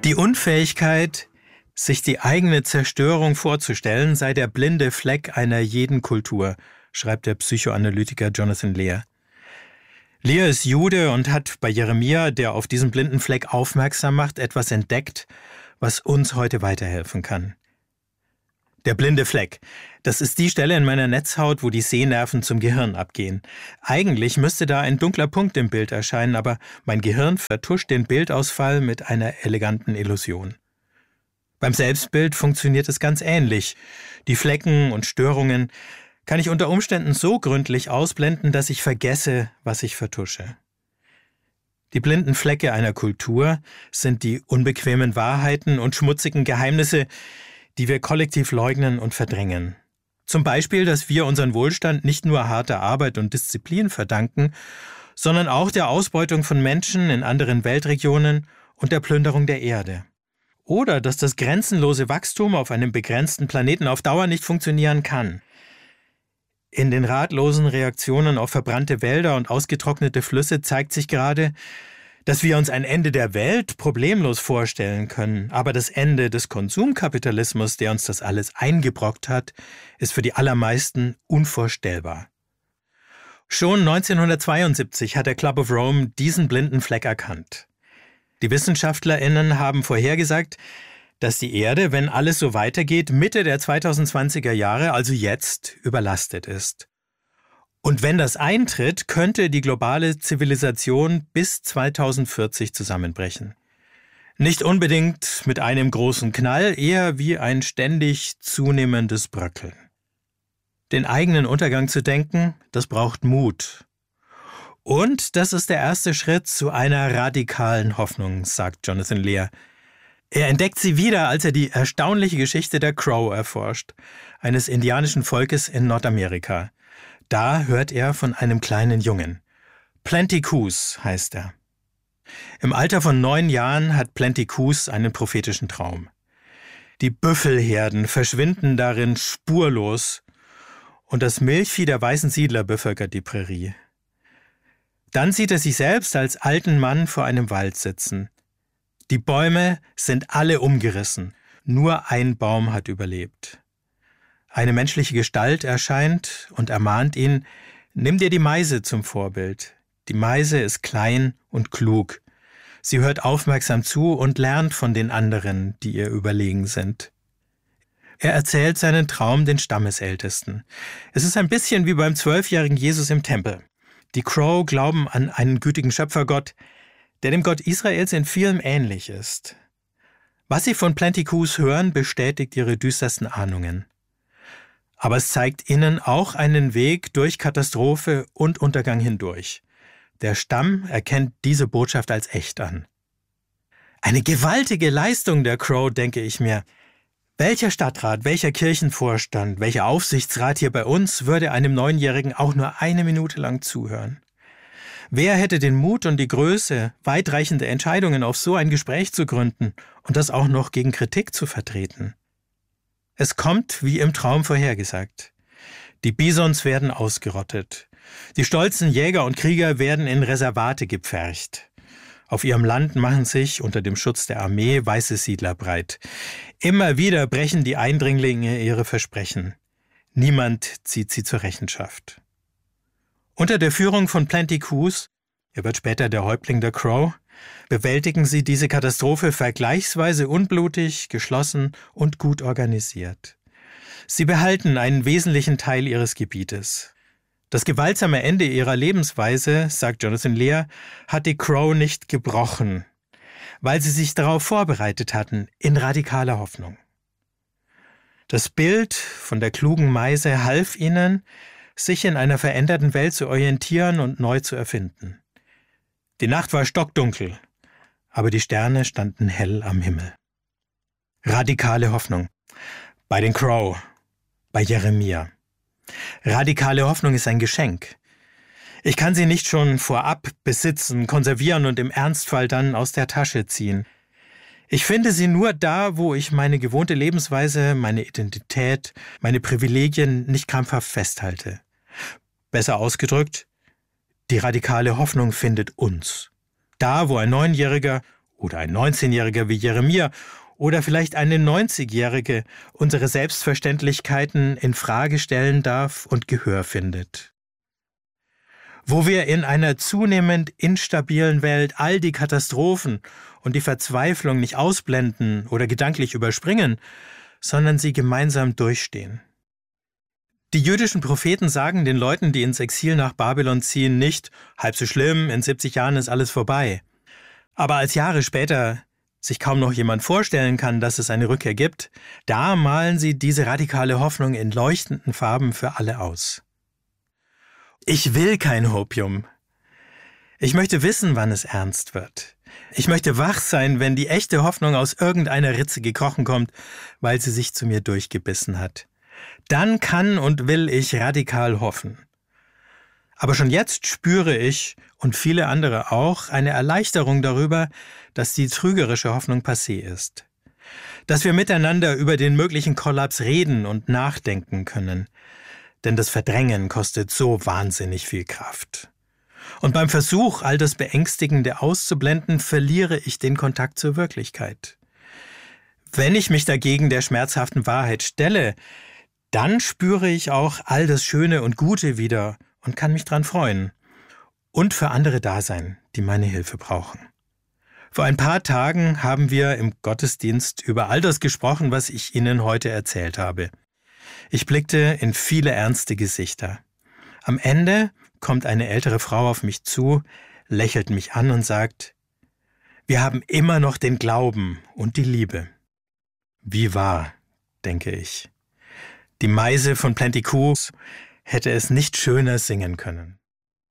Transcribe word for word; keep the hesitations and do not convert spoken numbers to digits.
Die Unfähigkeit, sich die eigene Zerstörung vorzustellen, sei der blinde Fleck einer jeden Kultur, schreibt der Psychoanalytiker Jonathan Lear. Lear ist Jude und hat bei Jeremia, der auf diesen blinden Fleck aufmerksam macht, etwas entdeckt, was uns heute weiterhelfen kann. Der blinde Fleck, das ist die Stelle in meiner Netzhaut, wo die Sehnerven zum Gehirn abgehen. Eigentlich müsste da ein dunkler Punkt im Bild erscheinen, aber mein Gehirn vertuscht den Bildausfall mit einer eleganten Illusion. Beim Selbstbild funktioniert es ganz ähnlich. Die Flecken und Störungen kann ich unter Umständen so gründlich ausblenden, dass ich vergesse, was ich vertusche. Die blinden Flecke einer Kultur sind die unbequemen Wahrheiten und schmutzigen Geheimnisse, die wir kollektiv leugnen und verdrängen. Zum Beispiel, dass wir unseren Wohlstand nicht nur harter Arbeit und Disziplin verdanken, sondern auch der Ausbeutung von Menschen in anderen Weltregionen und der Plünderung der Erde. Oder dass das grenzenlose Wachstum auf einem begrenzten Planeten auf Dauer nicht funktionieren kann. In den ratlosen Reaktionen auf verbrannte Wälder und ausgetrocknete Flüsse zeigt sich gerade, dass wir uns ein Ende der Welt problemlos vorstellen können, aber das Ende des Konsumkapitalismus, der uns das alles eingebrockt hat, ist für die allermeisten unvorstellbar. Schon neunzehnhundertzweiundsiebzig hat der Club of Rome diesen blinden Fleck erkannt. Die WissenschaftlerInnen haben vorhergesagt, dass die Erde, wenn alles so weitergeht, Mitte der zweitausendzwanziger Jahre, also jetzt, überlastet ist. Und wenn das eintritt, könnte die globale Zivilisation bis zweitausendvierzig zusammenbrechen. Nicht unbedingt mit einem großen Knall, eher wie ein ständig zunehmendes Bröckeln. Den eigenen Untergang zu denken, das braucht Mut. Und das ist der erste Schritt zu einer radikalen Hoffnung, sagt Jonathan Lear. Er entdeckt sie wieder, als er die erstaunliche Geschichte der Crow erforscht, eines indianischen Volkes in Nordamerika. Da hört er von einem kleinen Jungen. Plenty Coues heißt er. Im Alter von neun Jahren hat Plenty Coues einen prophetischen Traum. Die Büffelherden verschwinden darin spurlos und das Milchvieh der weißen Siedler bevölkert die Prärie. Dann sieht er sich selbst als alten Mann vor einem Wald sitzen. Die Bäume sind alle umgerissen, nur ein Baum hat überlebt. Eine menschliche Gestalt erscheint und ermahnt ihn, nimm dir die Meise zum Vorbild. Die Meise ist klein und klug. Sie hört aufmerksam zu und lernt von den anderen, die ihr überlegen sind. Er erzählt seinen Traum den Stammesältesten. Es ist ein bisschen wie beim zwölfjährigen Jesus im Tempel. Die Crow glauben an einen gütigen Schöpfergott, der dem Gott Israels in vielem ähnlich ist. Was sie von Plenty Coues hören, bestätigt ihre düstersten Ahnungen. Aber es zeigt ihnen auch einen Weg durch Katastrophe und Untergang hindurch. Der Stamm erkennt diese Botschaft als echt an. Eine gewaltige Leistung der Crow, denke ich mir. Welcher Stadtrat, welcher Kirchenvorstand, welcher Aufsichtsrat hier bei uns würde einem Neunjährigen auch nur eine Minute lang zuhören? Wer hätte den Mut und die Größe, weitreichende Entscheidungen auf so ein Gespräch zu gründen und das auch noch gegen Kritik zu vertreten? Es kommt, wie im Traum vorhergesagt. Die Bisons werden ausgerottet. Die stolzen Jäger und Krieger werden in Reservate gepfercht. Auf ihrem Land machen sich unter dem Schutz der Armee weiße Siedler breit. Immer wieder brechen die Eindringlinge ihre Versprechen. Niemand zieht sie zur Rechenschaft. Unter der Führung von Plenty Coues, er wird später der Häuptling der Crow, bewältigen sie diese Katastrophe vergleichsweise unblutig, geschlossen und gut organisiert. Sie behalten einen wesentlichen Teil ihres Gebietes. Das gewaltsame Ende ihrer Lebensweise, sagt Jonathan Lear, hat die Crow nicht gebrochen, weil sie sich darauf vorbereitet hatten, in radikaler Hoffnung. Das Bild von der klugen Meise half ihnen, sich in einer veränderten Welt zu orientieren und neu zu erfinden. Die Nacht war stockdunkel, aber die Sterne standen hell am Himmel. Radikale Hoffnung. Bei den Crow, bei Jeremia. Radikale Hoffnung ist ein Geschenk. Ich kann sie nicht schon vorab besitzen, konservieren und im Ernstfall dann aus der Tasche ziehen. Ich finde sie nur da, wo ich meine gewohnte Lebensweise, meine Identität, meine Privilegien nicht krampfhaft festhalte. Besser ausgedrückt, die radikale Hoffnung findet uns. Da, wo ein Neunjähriger oder ein neunzehnjähriger wie Jeremia oder vielleicht eine neunzigjährige unsere Selbstverständlichkeiten in Frage stellen darf und Gehör findet. Wo wir in einer zunehmend instabilen Welt all die Katastrophen und die Verzweiflung nicht ausblenden oder gedanklich überspringen, sondern sie gemeinsam durchstehen. Die jüdischen Propheten sagen den Leuten, die ins Exil nach Babylon ziehen, nicht, halb so schlimm, in siebzig Jahren ist alles vorbei. Aber als Jahre später sich kaum noch jemand vorstellen kann, dass es eine Rückkehr gibt, da malen sie diese radikale Hoffnung in leuchtenden Farben für alle aus. Ich will kein Hopium. Ich möchte wissen, wann es ernst wird. Ich möchte wach sein, wenn die echte Hoffnung aus irgendeiner Ritze gekrochen kommt, weil sie sich zu mir durchgebissen hat. Dann kann und will ich radikal hoffen. Aber schon jetzt spüre ich, und viele andere auch, eine Erleichterung darüber, dass die trügerische Hoffnung passé ist. Dass wir miteinander über den möglichen Kollaps reden und nachdenken können. Denn das Verdrängen kostet so wahnsinnig viel Kraft. Und beim Versuch, all das Beängstigende auszublenden, verliere ich den Kontakt zur Wirklichkeit. Wenn ich mich dagegen der schmerzhaften Wahrheit stelle, dann spüre ich auch all das Schöne und Gute wieder und kann mich dran freuen. Und für andere da sein, die meine Hilfe brauchen. Vor ein paar Tagen haben wir im Gottesdienst über all das gesprochen, was ich Ihnen heute erzählt habe. Ich blickte in viele ernste Gesichter. Am Ende kommt eine ältere Frau auf mich zu, lächelt mich an und sagt, wir haben immer noch den Glauben und die Liebe. Wie wahr, denke ich. Die Meise von Plenty Coups hätte es nicht schöner singen können.